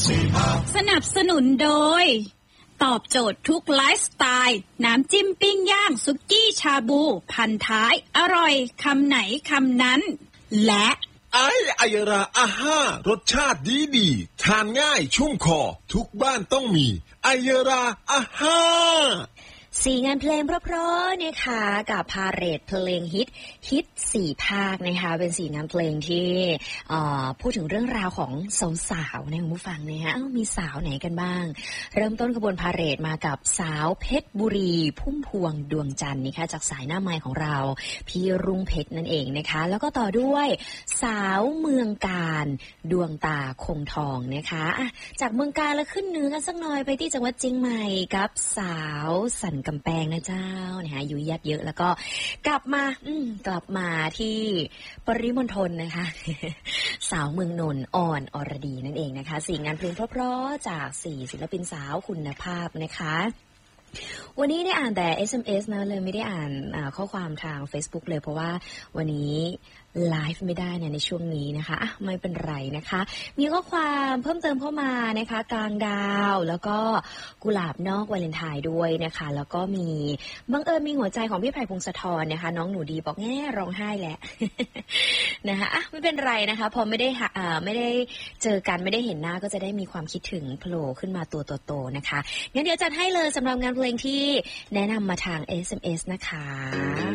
สนับสนุนโดยตอบโจทย์ทุกไลฟ์สไตล์น้ำจิ้มปิ้งย่างสุกี้ชาบูพันท้ายอร่อยคำไหนคำนั้นและไอยราอาห้ารสชาติดีทานง่ายชุ่มคอทุกบ้านต้องมีไอยราอาห้า 4 งานเพลงเพราะๆนะคะกับพาเหรดเพลงฮิต4 ภาคนะคะเป็น4 งานเพลงที่พูดถึงเรื่องราวของสาวๆในคุณผู้ฟังนะคะมีสาวไหนกันบ้างเริ่มต้นขบวนพาเหรดมากับสาวเพชรบุรีพุ่มพวงดวงจันทร์นะคะจากสายหน้าไมค์ของเราพี่รุ่งเพชรนั่นเองนะคะแล้วก็ต่อด้วยสาวเมืองการดวงตาคงทองนะคะจากเมืองการแล้วขึ้นเหนือกันสักหน่อยไปที่จังหวัดเชียงใหม่กับสาวสันกำแพงนะเจ้านะคะอยู่ยัดเยอะแล้วก็กลับมาที่ปริมณฑลนะคะสาวเมืองนนท์อ่อนอรดีนั่นเองนะคะ4 งานเพลงเพราะๆจาก4 ศิลปินสาวคุณภาพนะคะวันนี้ได้อ่านแต่ SMS นะเลยไม่ได้อ่านข้อความทาง Facebook เลยเพราะว่าวันนี้ไลฟ์ไม่ได้ในช่วงนี้นะคะไม่เป็นไรนะคะมีข้อความเพิ่มเติมเข้ามานะคะกลางดาวแล้วก็กุหลาบนอกวาเลนไทน์ด้วยนะคะแล้วก็มีบังเอิญมีหัวใจของพี่ไผ่พงศธรนะคะน้องหนูดีบอกแง่ร้องไห้แหละ นะคะไม่เป็นไรนะคะพอไม่ได้เจอกันไม่ได้เห็นหน้าก็จะได้มีความคิดถึงโผล่ขึ้นมาตัวโตๆนะคะงั้นเดี๋ยวจัดให้เลยสำหรับงานเพลงที่แนะนำมาทาง SMS นะคะ